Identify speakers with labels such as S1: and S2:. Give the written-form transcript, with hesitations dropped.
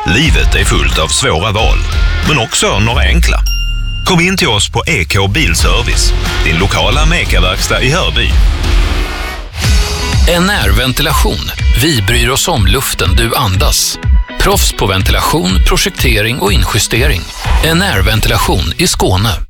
S1: Livet är fullt av svåra val, men också några enkla. Kom in till oss på EK Bilservice, din lokala Meka-verkstad i Hörby.
S2: NR-ventilation. Vi bryr oss om luften du andas. Proffs på ventilation, projektering och injustering. NR-ventilation i Skåne.